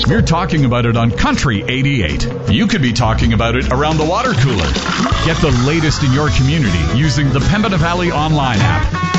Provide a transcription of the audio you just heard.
We're talking about it on Country 88. You could be talking about it around the water cooler. Get the latest in your community using the Pembina Valley online app.